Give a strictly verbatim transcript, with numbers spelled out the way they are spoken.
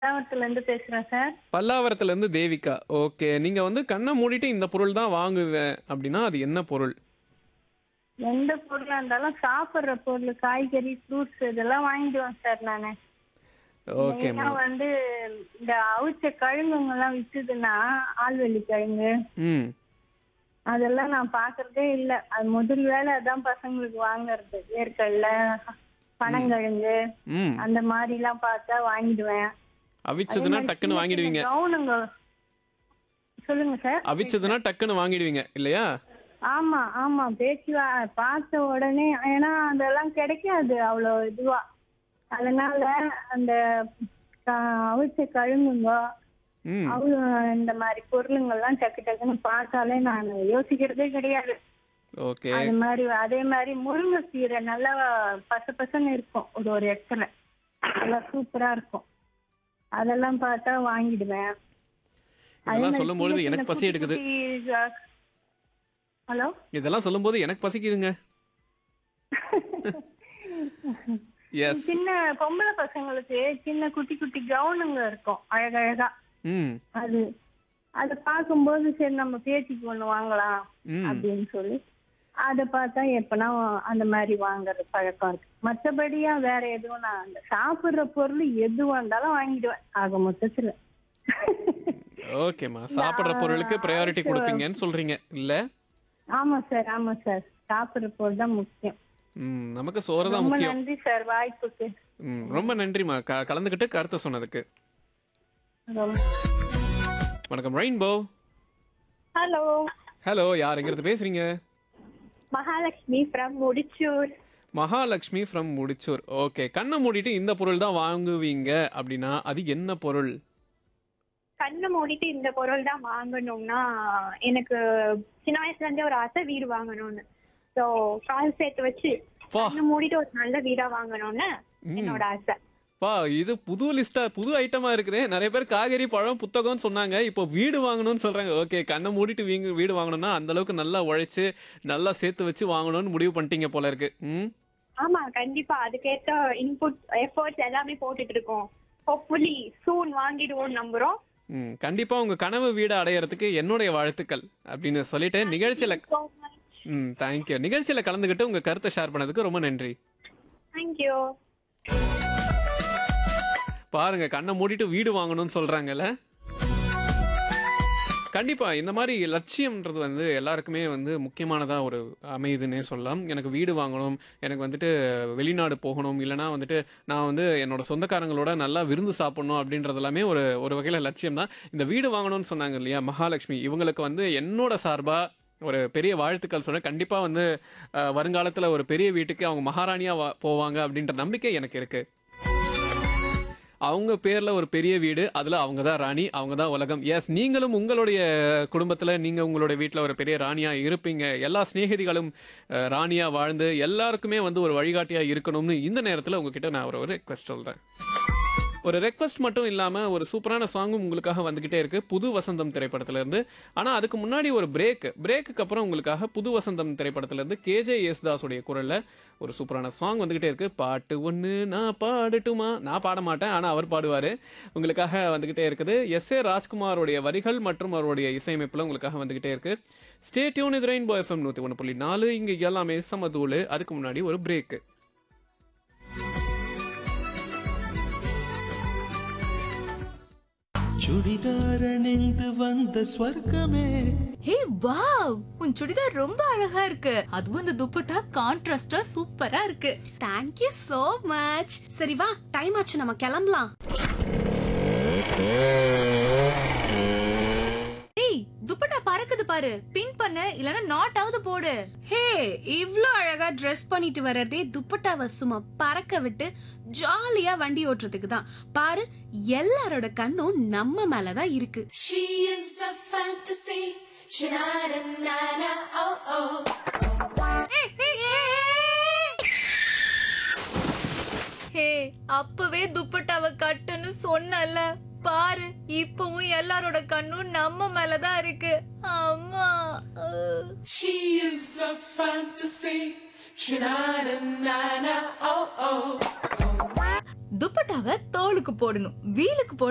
பல்லாவரத்துல இருந்து பேசுறேன் சார். பல்லாவரத்துல இருந்து தேவிகா. ஓகே. நீங்க வந்து கண்ண மூடிட்டு இந்த பொருள் தான் வாங்குவேன் அப்படின்னா அது என்ன பொருள்? எந்த பொருளா இருந்தாலும் சாப்பிடுற பொருள், காய்கறி, ஃப்ரூட்ஸ் இதெல்லாம் வாங்கிடுவேன் சார் நானு. ஓகேம்மா. மெயினா வந்து இந்த அவிச்ச கிழங்குங்க எல்லாம் வித்துதுன்னா, ஆள்வெள்ளி கிழங்கு ம். அதெல்லாம் நான் பாக்குறதே இல்ல. அது முதல் வேலை அதான் பசங்களுக்கு வாங்குறது. வேர்க்கடல, பனங்கிழங்கு ம். அந்த மாதிரி எல்லாம் பார்த்தா வாங்கிடுவேன். அதே அவிச்சதுன்னா மாதிரி டக்குன்னு சின்ன சின்ன வாங்கிடுவீங்க. கவுனுங்க. சொல்லுங்க சார். அவிச்சதுன்னா டக்குன்னு வாங்கிடுவீங்க இல்லையா? ஆமா ஆமா பேச்சு வா- பார்த்த உடனே, ஏன்னா அதெல்லாம் கிடைக்காது அவ்வளோ இதுவா. அதனால அந்த க- அவிச்ச கழுங்குங்க ம். அவ்வளோ இந்த மாதிரி பொருளுங்கெல்லாம் டக்கு டக்குன்னு பார்த்தாலே நான் யோசிக்கிறதே கிடையாது. ஓகே. அது மாதிரி அதே மாதிரி முருங்கைக்கீரை நல்லா பச பசன்னு இருக்கும் ஒரு ஒரு இடத்துல. நல்லா சூப்பரா இருக்கும். அதெல்லாம் பார்த்தா வாங்கிடுவேன். அதே இதெல்லாம் மாதிரி சொல்லும்பொழுது சின்ன எனக்கு சின்ன பசி குட்டி எடுக்குது. குட்டி அஹ், ஹலோ இதெல்லாம் சொல்லும்போது எனக்கு பசிக்குதுங்க. எஸ். சின்ன பொம்பளை பசங்களுக்கு சின்ன குட்டி குட்டி கவுனுங்க இருக்கும் அழகழகா. ம். அது அதை பார்க்கும்போது சரி நம்ம பேத்திக்கு ஒண்ணு வாங்கலாம் ம். அப்படின்னு சொல்லி அதை பார்த்தா எப்பனா அந்த மாதிரி வாங்குறது பழக்கம் இருக்கு. மற்றபடியா வேற எதுவும் நான் அந்த சாப்பிடுற பொருள் எதுவா இருந்தாலும் வாங்கிடுவேன் ஆக மொத்தத்துல. ஓகேம்மா. சாப்பிடுற பொருளுக்கு ப்ரையாரிட்டி கொடுப்பீங்கன்னு சொல்றீங்க இல்ல? ஆமா சார் ஆமா சார் சாப்பிடுற பொருள் தான் முக்கியம். ம். நமக்கு சோறு தான் ரொம்ப முக்கியம். நன்றி சார் வாய்ப்புக்கு. ம். ரொம்ப நன்றிம்மா க- கலந்துக்கிட்டு கருத்தை சொன்னதுக்கு. ரொம்ப வணக்கம் ரெயின்போ. ஹலோ, ஹலோ, யார் எங்கிறது பேசுறீங்க? Mahalakshmi from Mudichur. Mahalakshmi from Mudichur. Okay. கண்ணை மூடிட்டு இந்த பொருள் தான் வாங்குவீங்க அப்படின்னா அது என்ன பொருள்? கண்ணை மூடிட்டு இந்த பொருள் தான் வாங்கணும்னா, எனக்கு சின்ன வயசுல இருந்தே ஒரு ஆசை வீடு வாங்கணும்னு. ஸோ காசு சேர்த்து வச்சு பா. கண்ணை மூடிட்டு ஒரு நல்ல வீடா வாங்கணும்னு ம். என்னோட ஆசை. பா, இது புது லிஸ்டா புது ஐட்டமா இருக்குதே. நிறைய பேர் காய்கறி பழம் புத்தகம்னு சொன்னாங்க, இப்போ வீடு வாங்கணும்னு சொல்றாங்க. ஓகே. கண்ணை மூடிட்டு வீங்க வீடு வாங்கணும்னா அந்த அளவுக்கு நல்லா உழைச்சு நல்லா சேர்த்து வச்சு வாங்கணும்னு முடிவு பண்ணிட்டீங்க போல இருக்கு. ம். ஆமா, கண்டிப்பா அதுக்கேற்ற இன்புட் எஃபர்ட்ஸ் எல்லாமே போட்டுட்டு இருக்கோம். ஹோப்ஃபுல்லி சூன் வாங்கிடுவோம் நம்புறோம். ம். கண்டிப்பா உங்க கனவு வீடு அடையறதுக்கு என்னுடைய வாழ்த்துக்கள் அப்படின்னு சொல்லிட்டு நிகழ்ச்சியில ம் தேங்க்யூ. நிகழ்ச்சியில கலந்துக்கிட்டு உங்க கருத்தை ஷேர் பண்ணதுக்கு ரொம்ப நன்றி. தேங்க்யூ. பாருங்க, கண்ணை மூடிட்டு வீடு வாங்கணும்னு சொல்றாங்கல்ல. கண்டிப்பா இந்த மாதிரி லட்சியம்ன்றது வந்து எல்லாருக்குமே வந்து முக்கியமானதா ஒரு அமையுதுன்னே சொல்லலாம். எனக்கு வீடு வாங்கணும், எனக்கு வந்துட்டு வெளிநாடு போகணும், இல்லைனா வந்துட்டு நான் வந்து என்னோட சொந்தக்காரங்களோட நல்லா விருந்து சாப்பிடணும் அப்படின்றது எல்லாமே ஒரு ஒரு வகையில் லட்சியம் தான். இந்த வீடு வாங்கணும்னு சொன்னாங்க இல்லையா மகாலட்சுமி, இவங்களுக்கு வந்து என்னோட சார்பா ஒரு பெரிய வாழ்த்துக்கள் சொல்றேன். கண்டிப்பா வந்து அஹ், வருங்காலத்துல ஒரு பெரிய வீட்டுக்கு அவங்க மகாராணியா வா- போவாங்க அப்படின்ற நம்பிக்கை எனக்கு இருக்கு. அவங்க பேர்ல ஒரு பெரிய வீடு, அதுல அவங்க தான் ராணி, அவங்க தான் உலகம். எஸ், நீங்களும் உங்களுடைய குடும்பத்துல நீங்க உங்களுடைய வீட்டுல ஒரு பெரிய ராணியா இருப்பீங்க. எல்லா சிநேகிதிகளும் அஹ், ராணியா வாழ்ந்து எல்லாருக்குமே வந்து ஒரு வழிகாட்டியா இருக்கணும்னு இந்த நேரத்துல உங்ககிட்ட நான் ஒரு ரெக்வெஸ்ட் சொல்றேன். ஒரு ரெக்வெஸ்ட் மட்டும் இல்லாம ஒரு சூப்பரான சாங்கும் உங்களுக்காக வந்துகிட்டே இருக்கு புது வசந்தம் திரைப்படத்துல இருந்து. ஆனா அதுக்கு முன்னாடி ஒரு பிரேக் பிரேக்குக்கு அப்புறம் உங்களுக்காக புது வசந்தம் திரைப்படத்துல இருந்து கேஜே யேசுதாஸுடைய குரல்ல ஒரு சூப்பரான சாங் வந்துகிட்டே இருக்கு. பாட்டு ஒண்ணு நான் பாடட்டுமா? நான் பாட மாட்டேன், ஆனா அவர் பாடுவாரு. உங்களுக்காக வந்துகிட்டே இருக்குது. எஸ் ஏ ராஜ்குமாரோடைய வரிகள் மற்றும் அவருடைய இசையமைப்புல உங்களுக்காக வந்துகிட்டே இருக்கு. Stay tune. இது ரெயின்போ எஃப்எம் நூத்தி ஒன்று புள்ளி நாலு. இங்க எல்லாமே சமதூளு. அதுக்கு முன்னாடி ஒரு பிரேக். சுடிதார் அணிந்து வந்த ஸ்வர்க்கமே. ஹே வாவ், உன் சுடிதார் ரொம்ப அழகா இருக்கு. அதுவும் இந்த துப்பட்டா கான்ட்ராஸ்டா சூப்பரா இருக்கு. Thank you so much. சரி வா, டைம் ஆச்சு, நம்ம கிளம்பலாம். ஏய், துப்பட்டா பறக்குது பாரு. பின் பண்ணு, இல்லனா நாட் ஆவது போடு. ஹே, இவ்ளோ அழகா ட்ரெஸ் பண்ணிட்டு வர்றதே துப்பட்டாவை சும்மா பறக்க விட்டு ஜாலியா வண்டி ஓட்டுறதுக்கு தான். பாரு, எல்லாரோட கண்ணும் நம்ம மேலதான் இருக்கு. She is a fantasy. Sha-na-na-na-na, oh oh. ஹே, அப்பவே துப்பட்டாவை கட்டுன்னு சொன்னல. பாரு, இப்பவும் எல்லாரோட கண்ணும் நம்ம மேலதான் இருக்கு. அம்மா அஹ். She is a fantasy. Sha-na-na-na-na, oh oh. துப்பட்டாவை தோலுக்கு போடணும், வீலுக்கு போடணும்.